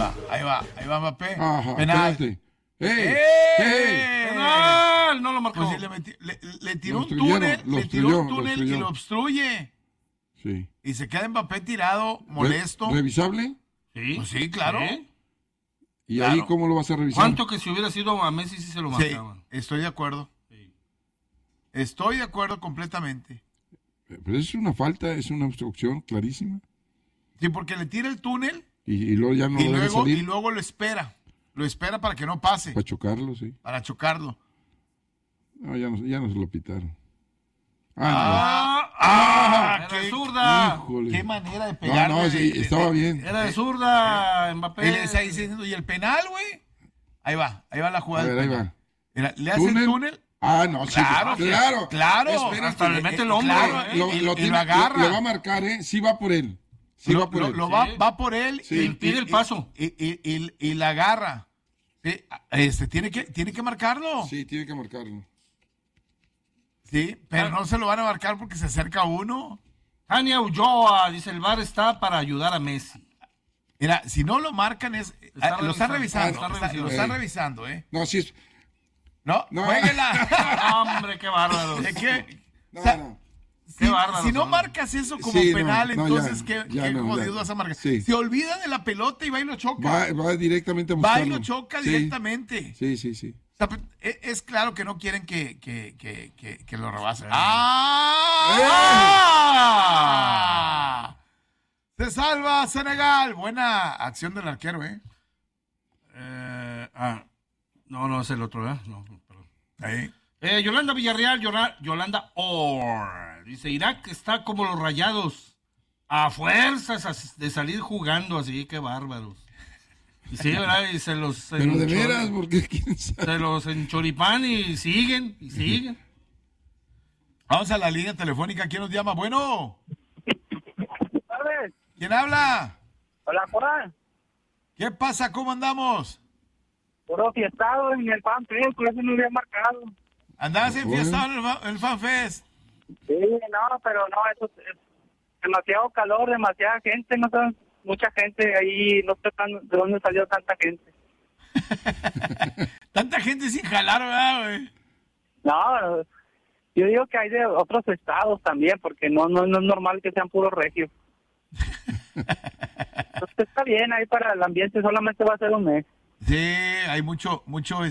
ahí va Mbappé. Ajá, Penal. espérate. Penal, no lo marcó. Pues sí, le tiró Lo un túnel, obstruyó. y lo obstruye. Sí. Y se queda Mbappé tirado, molesto. ¿Revisable? Sí. Pues sí, claro. Sí. ¿Y Claro. ahí cómo lo vas a revisar? ¿Cuánto que si hubiera sido a Messi sí se lo Sí, marcaban? estoy de acuerdo. Sí. Estoy de acuerdo completamente. Pero es una falta, es una obstrucción clarísima. Sí, porque le tira el túnel Y luego ya no lo debe salir. y luego lo espera. Lo espera para que no pase, Para chocarlo, sí. para chocarlo. No, ya no se lo pitaron. Era de qué- zurda. Híjole. Qué manera de pegarle. No, sí, estaba bien. Era de zurda, Mbappé. Él está diciendo, ¿y el penal, güey? Ahí va la A jugada. ver, del ahí penal. va. Mira, le hace el túnel. No, sí, claro. Claro. Espérate, hasta le mete el hombro. Claro, y lo agarra. Lo va a marcar, ¿eh? Sí va por él. Sí va por él. Va por él. Sí. Le impide el paso. Y la agarra. Sí, tiene que marcarlo. Sí, tiene que marcarlo. Sí, pero no se lo van a marcar porque se acerca uno. Tania Ulloa dice: el VAR está para ayudar a Messi. Mira, si no lo marcan lo están revisando. Lo están Eh. revisando, ¿eh? No, sí es. No, No. jueguela. Hombre, qué bárbaro. Es que, No, o sea, no. Qué bárbaros si no son. marcas eso como Sí, penal, no, entonces ya qué no, jodido ya. vas a marcar. Sí. Se olvida de la pelota y va y lo choca. Va directamente a Va buscarlo. y lo choca Sí. directamente. Sí. O sea, es claro que no quieren que lo rebasen. Se salva Senegal. Buena acción del arquero, ¿eh? No, es el otro, ¿eh? No, perdón. Ahí. Yolanda Villarreal, Yolanda Orr. Dice: Irak está como los Rayados, a fuerzas de salir jugando así, qué bárbaros. Y sí, ¿verdad? Y se los... Pero de veras, porque quién sabe. Se los enchoripan y siguen. Vamos a la línea telefónica. ¿Quién nos llama? Bueno. Buenas tardes. ¿Quién habla? Hola, Juan. ¿Qué pasa? ¿Cómo andamos? Puro fiestado en el FanFest, por eso no había marcado. ¿Andabas enfiestado en el FanFest? Sí, no, pero no, eso es demasiado calor, demasiada gente, no sé, mucha gente ahí, no sé de dónde salió tanta gente. Tanta gente sin jalar, ¿verdad, güey? No, yo digo que hay de otros estados también, porque no es normal que sean puros regios. Pues está bien, ahí para el ambiente solamente va a ser un mes. Sí, hay mucho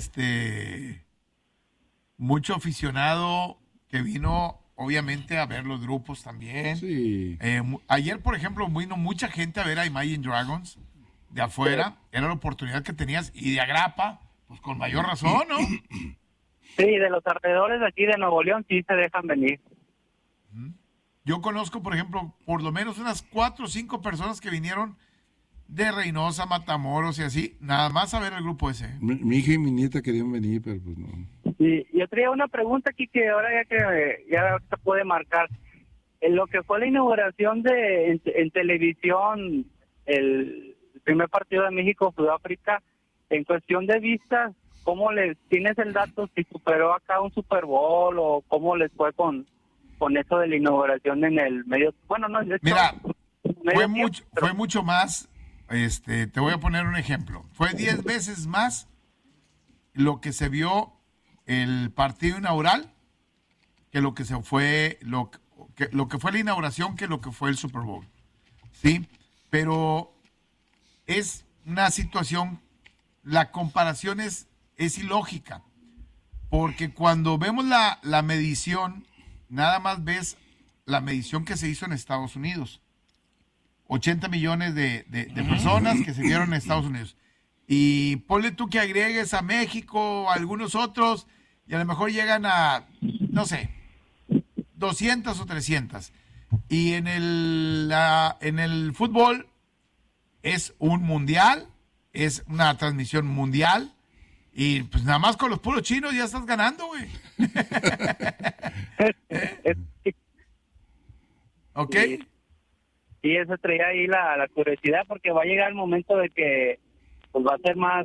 aficionado que vino, obviamente, a ver los grupos también. Sí. Ayer, por ejemplo, vino mucha gente a ver a Imagine Dragons de afuera. Era la oportunidad que tenías. Y de Agrapa, pues con mayor razón, ¿no? Sí, de los alrededores de aquí de Nuevo León sí se dejan venir. Yo conozco, por ejemplo, por lo menos unas 4 o 5 personas que vinieron de Reynosa, Matamoros y así, nada más a ver el grupo ese. Mi hija y mi nieta querían venir, pero pues no. Sí, yo traía una pregunta aquí que ahora ya se puede marcar. En lo que fue la inauguración en televisión, el primer partido de México-Sudáfrica, en cuestión de vistas, ¿cómo tienes el dato si superó acá un Super Bowl o cómo les fue con eso de la inauguración en el medio? Bueno, no, Mira, medio fue mucho más. Te voy a poner un ejemplo. Fue 10 veces más lo que se vio el partido inaugural que lo que fue la inauguración que lo que fue el Super Bowl. ¿Sí? Pero es una situación, la comparación es ilógica. Porque cuando vemos la medición, nada más ves la medición que se hizo en Estados Unidos. 80 millones de personas que se vieron en Estados Unidos. Y ponle tú que agregues a México o a algunos otros y a lo mejor llegan a, no sé, 200 o 300. Y en el fútbol es un mundial, es una transmisión mundial y pues nada más con los puros chinos ya estás ganando, güey. ¿Ok? Sí. Y eso traía ahí la curiosidad porque va a llegar el momento de que pues va a ser más,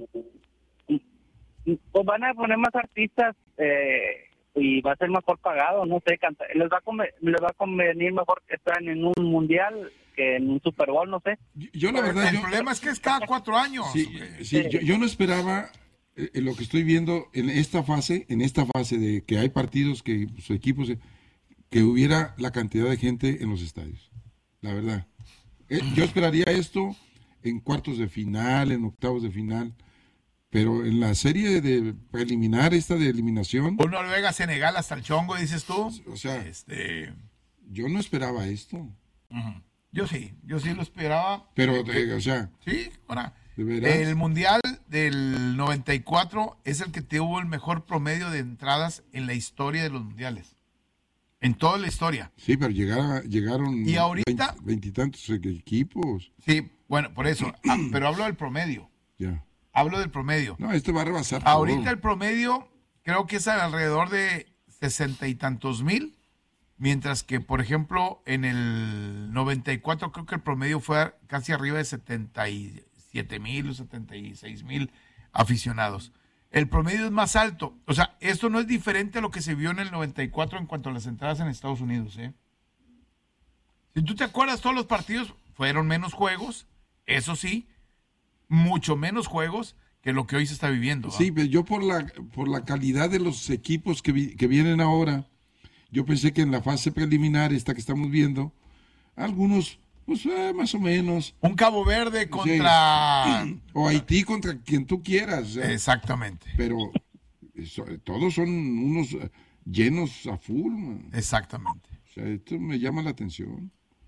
pues van a poner más artistas y va a ser mejor pagado, no sé, les va a convenir mejor que estén en un mundial que en un Super Bowl, no sé. Yo la verdad, El problema es que es cada 4 años. sí, yo no esperaba lo que estoy viendo en esta fase de que hay partidos que sus equipos, que hubiera la cantidad de gente en los estadios. La verdad. Yo esperaría esto en cuartos de final, en octavos de final, pero en la serie de preliminar, esta de eliminación, Un Noruega-Senegal hasta el chongo, dices tú. o sea, Este, yo no esperaba esto. yo sí lo esperaba. Pero, o sea, Sí, ahora. ¿de veras? El Mundial del 94 es el que tuvo el mejor promedio de entradas en la historia de los mundiales. En toda la historia. Sí, pero llegaron Y ahorita- veintitantos equipos. Sí, bueno, por eso. Pero hablo del promedio. Ya. Hablo del promedio. No, este va a rebasar todo. Ahorita el promedio creo que es alrededor de 60 y tantos mil, mientras que, por ejemplo, en el 94 creo que el promedio fue casi arriba de 77,000 o 76,000 aficionados. El promedio es más alto. O sea, esto no es diferente a lo que se vio en el 94 en cuanto a las entradas en Estados Unidos, ¿eh? Si tú te acuerdas, todos los partidos fueron menos juegos, eso sí, mucho menos juegos que lo que hoy se está viviendo. ¿va? Sí, pero yo por la calidad de los equipos que vienen ahora, yo pensé que en la fase preliminar, esta que estamos viendo, algunos, pues más o menos. Un Cabo Verde contra... O Haití contra quien tú quieras. O sea, Exactamente, pero todos son unos llenos a full. Man. exactamente. O sea, esto me llama la atención.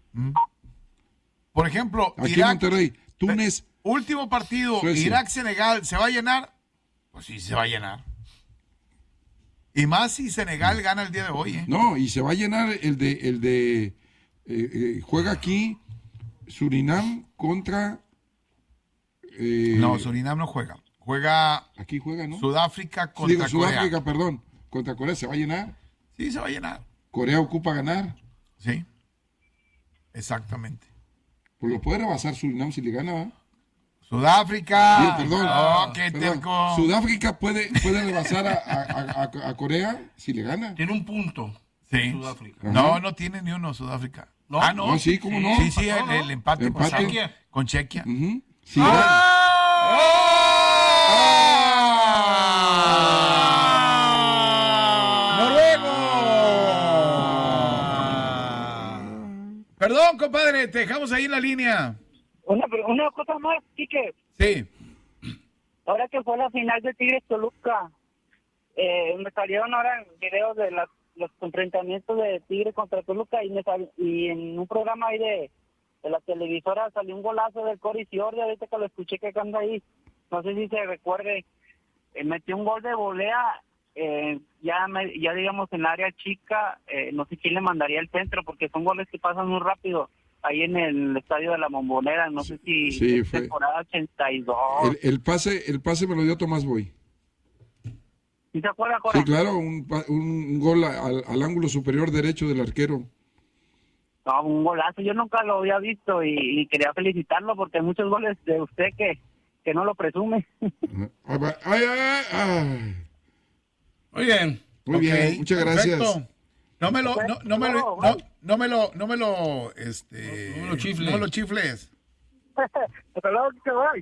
Por ejemplo, Aquí en Irak, Monterrey, Túnez, último partido, Suecia. Irak-Senegal, ¿se va a llenar? Pues sí, se va a llenar. Y más si Senegal gana el día de hoy, ¿eh? no, y se va a llenar juega aquí Surinam contra... No, Surinam no juega. Juega Aquí juega, ¿no? Sudáfrica contra Digo, Corea. Sudáfrica, perdón. Contra Corea se va a llenar. Sí, se va a llenar. Corea ocupa ganar. Sí, exactamente. Pues lo puede rebasar Surinam si le gana, ¿va? Sudáfrica. Digo, perdón. Oh, qué Perdón. terco. Sudáfrica puede rebasar a Corea si le gana. Tiene un punto. Sí. Sudáfrica. No, no tiene ni uno Sudáfrica. No. Ah, no. No, sí, ¿cómo no? Sí, sí, No, no. el empate, Empate. pasado Chequia. con Chequia. Ujú. Sí, Perdón, compadre, te dejamos ahí en la línea. Una cosa más, Quique. Sí. Ahora que fue la final de Tigres Toluca, me salieron ahora videos de los enfrentamientos de Tigres contra Toluca y en un programa ahí de la televisora salió un golazo del Cory Fiordi, ahorita que lo escuché que anda ahí, no sé si se recuerde, metió un gol de volea, ya digamos en el área chica, no sé quién le mandaría el centro, porque son goles que pasan muy rápido, ahí en el estadio de la Bombonera, no sé si sí, es fue. temporada 82. el pase me lo dio Tomás Boy. ¿Sí se acuerda, Cora? Sí, claro, un gol al ángulo superior derecho del arquero. No, un golazo, yo nunca lo había visto y quería felicitarlo porque hay muchos goles de usted que no lo presume. Ay, ay. Muy bien. Muy Ok, bien, muchas gracias. perfecto. No me lo chifles. No me lo chifles. Hasta luego, que voy.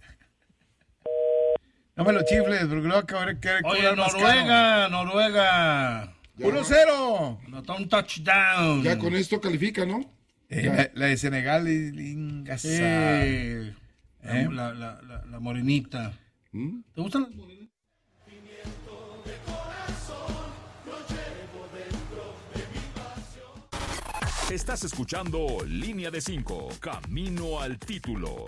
No me lo chifles, porque luego acabaré que Oye, cobrar más caro. Noruega. Ya, 1-0. Anotó un touchdown. ya con esto califica, ¿no? La de Senegal y Sí. ¿Eh? La morenita. ¿Mm? ¿Te gustan las morenitas? Estás escuchando Línea de 5, Camino al Título.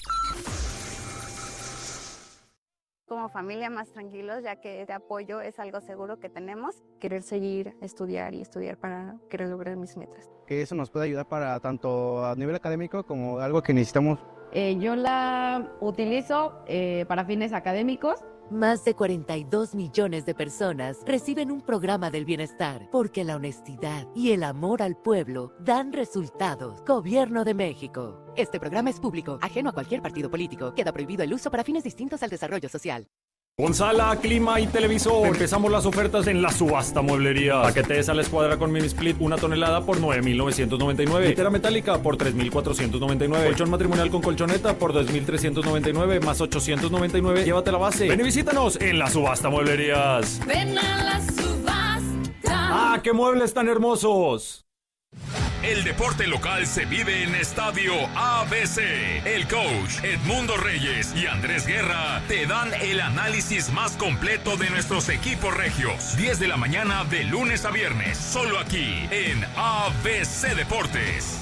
Como familia más tranquilos, ya que este apoyo es algo seguro que tenemos. Querer seguir, estudiar y estudiar para querer lograr mis metas. Que eso nos puede ayudar para tanto a nivel académico como algo que necesitamos. Yo la utilizo para fines académicos. Más de 42 millones de personas reciben un programa del bienestar porque la honestidad y el amor al pueblo dan resultados. Gobierno de México. Este programa es público, ajeno a cualquier partido político. Queda prohibido el uso para fines distintos al desarrollo social. Con sala, clima y televisor. Empezamos las ofertas en la subasta mueblería. Paquete de sala escuadra con mini split 1 tonelada por 9,999. Litera metálica por 3,499. Colchón matrimonial con colchoneta por 2,399 más 899. Llévate la base. Ven y visítanos en la subasta mueblerías. Ven a la subasta. ¡Ah, qué muebles tan hermosos! El deporte local se vive en Estadio ABC. El coach Edmundo Reyes y Andrés Guerra te dan el análisis más completo de nuestros equipos regios. 10 de la mañana de lunes a viernes, solo aquí en ABC Deportes.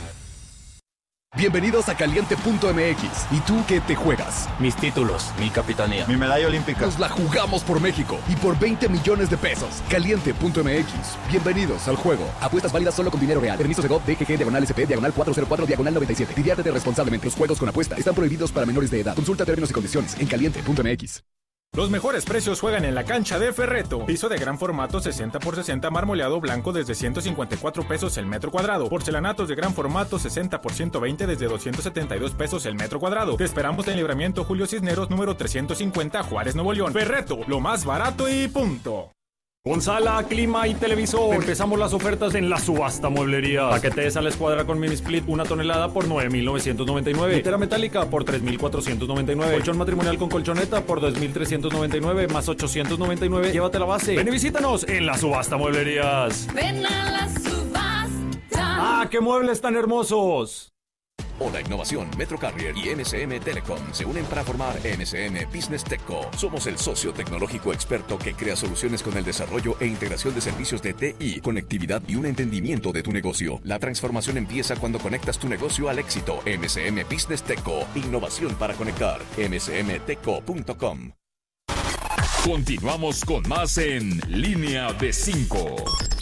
Bienvenidos a Caliente.mx. ¿Y tú qué te juegas? Mis títulos, mi capitanía, mi medalla olímpica. Nos la jugamos por México y por 20 millones de pesos. Caliente.mx. Bienvenidos al juego. Apuestas válidas solo con dinero real. Permiso de GOV, DGG, /SP, /404, /97. Diviértete responsablemente. Los juegos con apuesta están prohibidos para menores de edad. Consulta términos y condiciones en Caliente.mx. Los mejores precios juegan en la cancha de Ferretto. Piso de gran formato 60 por 60 marmoleado blanco desde 154 pesos el metro cuadrado. Porcelanatos de gran formato 60 por 120 desde 272 pesos el metro cuadrado. Te esperamos en Libramiento Julio Cisneros número 350, Juárez, Nuevo León. Ferretto, lo más barato y punto. Con sala, clima y televisor. Empezamos las ofertas en la subasta mueblería. Paquete de sala escuadra con mini split 1 tonelada por 9,999. Litera metálica por 3,499. Colchón matrimonial con colchoneta por 2,399 más 899. Llévate la base. Ven y visítanos en la subasta mueblerías. Ven a la subasta. ¡Ah, qué muebles tan hermosos! Oda Innovación, Metro Carrier y MSM Telecom se unen para formar MSM Business Techco. Somos el socio tecnológico experto que crea soluciones con el desarrollo e integración de servicios de TI, conectividad y un entendimiento de tu negocio. La transformación empieza cuando conectas tu negocio al éxito. MSM Business Techco. Innovación para conectar. msmtechco.com. Continuamos con más en Línea de 5.